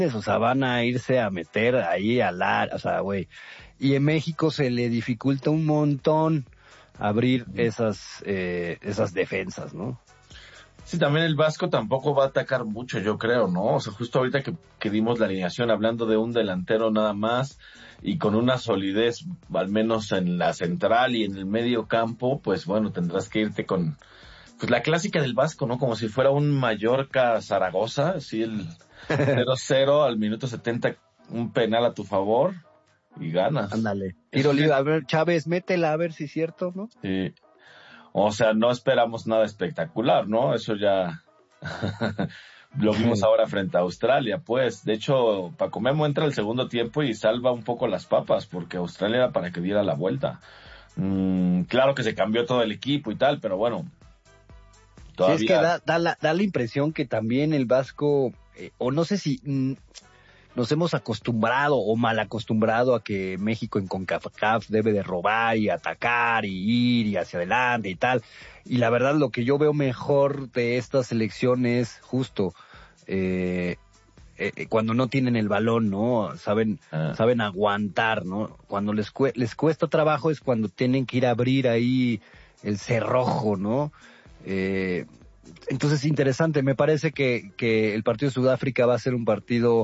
o sea, van a irse a meter ahí o sea, güey. Y en México se le dificulta un montón abrir esas defensas, ¿no? Sí, también el Vasco tampoco va a atacar mucho, yo creo, ¿no? O sea, justo ahorita que dimos la alineación hablando de un delantero nada más y con una solidez, al menos en la central y en el medio campo, pues bueno, tendrás que irte con pues la clásica del Vasco, ¿no? Como si fuera un Mallorca-Zaragoza, así el 0-0 al minuto 70, un penal a tu favor y ganas. Ándale. Tiro libre, a ver, Chávez, métela a ver si es cierto, ¿no? Sí. O sea, no esperamos nada espectacular, ¿no? Eso ya lo vimos ahora frente a Australia, pues. De hecho, Paco Memo entra el segundo tiempo y salva un poco las papas, porque Australia era para que diera la vuelta. Claro que se cambió todo el equipo y tal, pero bueno. Todavía... Sí, es que da la impresión que también el Vasco, o no sé si nos hemos acostumbrado o mal acostumbrado a que México en CONCACAF debe de robar y atacar y ir y hacia adelante y tal. Y la verdad lo que yo veo mejor de esta selección es justo cuando no tienen el balón, ¿no? Saben aguantar, ¿no? Cuando les cuesta trabajo es cuando tienen que ir a abrir ahí el cerrojo, ¿no? Entonces interesante, me parece que el partido de Sudáfrica va a ser un partido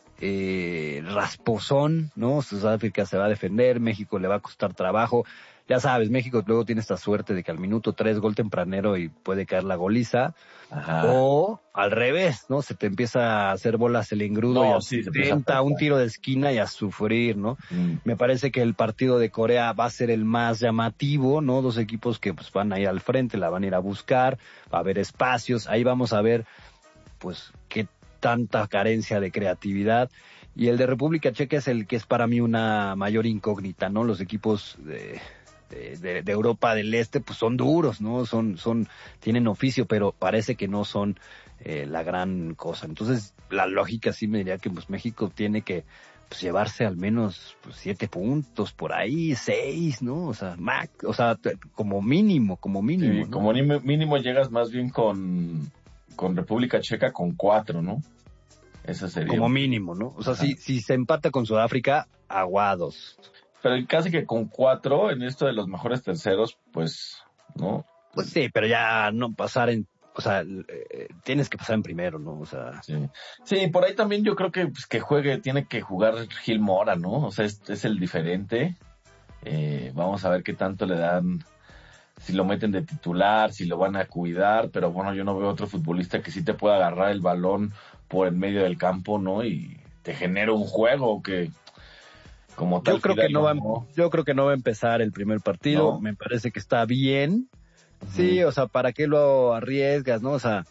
rasposón, ¿no? Sudáfrica se va a defender, México le va a costar trabajo. Ya sabes, México luego tiene esta suerte de que al minuto 3 gol tempranero y puede caer la goliza. Ajá. O al revés, ¿no? Se te empieza a hacer bolas el engrudo y se intenta un tiro de esquina y a sufrir, ¿no? Me parece que el partido de Corea va a ser el más llamativo, ¿no? Dos equipos que pues van a ir al frente, la van a ir a buscar, va a haber espacios, ahí vamos a ver pues qué tanta carencia de creatividad. Y el de República Checa es el que es para mí una mayor incógnita, ¿no? Los equipos de Europa del Este pues son duros, ¿no? Tienen oficio, pero parece que no son la gran cosa. Entonces la lógica sí me diría que pues México tiene que pues llevarse al menos 7 puntos por ahí, 6, ¿no? O sea, como mínimo, sí, ¿no? Como mínimo llegas más bien con República Checa con 4, ¿no? Eso sería. Como mínimo, ¿no? O sea, si se empata con Sudáfrica, aguados. Pero casi que con 4 en esto de los mejores terceros, pues, ¿no? Pues sí, pero ya no pasar tienes que pasar en primero, ¿no? O sea. Sí, por ahí también yo creo que pues, tiene que jugar Gil Mora, ¿no? O sea, es el diferente. Vamos a ver qué tanto le dan, si lo meten de titular, si lo van a cuidar, pero bueno, yo no veo otro futbolista que sí te pueda agarrar el balón por el medio del campo, ¿no? Y te genere un juego que como tal. Yo creo que no va a empezar el primer partido, ¿no? Me parece que está bien. Sí, o sea, ¿para qué lo arriesgas, no? O sea,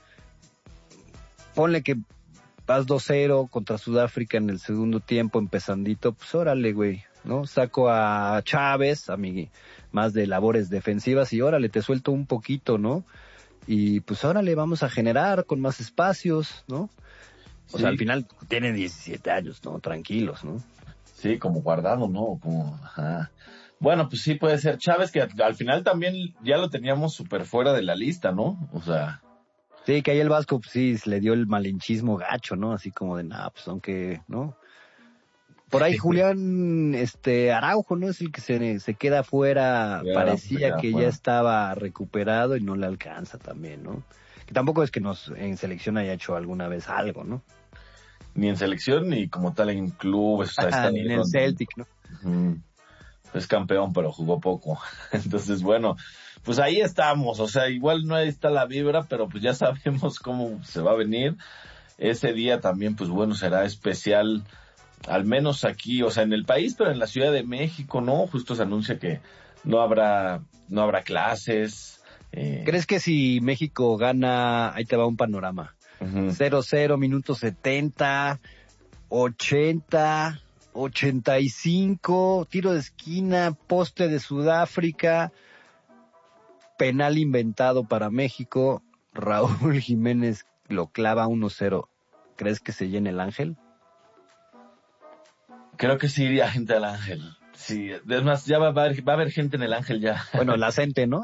ponle que vas 2-0 contra Sudáfrica en el segundo tiempo, empezandito, pues órale, güey, ¿no? Saco a Chávez, a mi más de labores defensivas y órale, te suelto un poquito, ¿no? Y pues órale, vamos a generar con más espacios, ¿no? O sea, al final tiene 17 años, ¿no? Tranquilos, ¿no? Sí, como Guardado, ¿no? Bueno, pues sí puede ser Chávez, que al final también ya lo teníamos súper fuera de la lista, ¿no? O sea. Sí, que ahí el Vasco, pues sí, le dio el malinchismo gacho, ¿no? Así como de, pues aunque, ¿no? Por ahí Julián, Araujo, ¿no? Es el que se queda fuera, parecía que ya estaba recuperado y no le alcanza también, ¿no? Que tampoco es que en selección haya hecho alguna vez algo, ¿no? Ni en selección, ni como tal en clubes. O sea, ni en el Celtic, ¿no? Es campeón, pero jugó poco. Entonces, bueno, pues ahí estamos. O sea, igual no está la vibra, pero pues ya sabemos cómo se va a venir. Ese día también, pues bueno, será especial, al menos aquí, o sea, en el país, pero en la Ciudad de México, ¿no? Justo se anuncia que no habrá clases. ¿Crees que si México gana, ahí te va un panorama? 0-0, minuto 70, 80, 85, tiro de esquina, poste de Sudáfrica, penal inventado para México, Raúl Jiménez lo clava 1-0. ¿Crees que se llene el Ángel? Creo que sí iría gente al Ángel. Sí, es más, ya va a haber gente en el Ángel ya. Bueno, la gente, ¿no?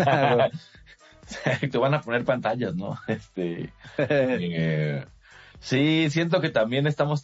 Te van a poner pantallas, ¿no? Sí, siento que también estamos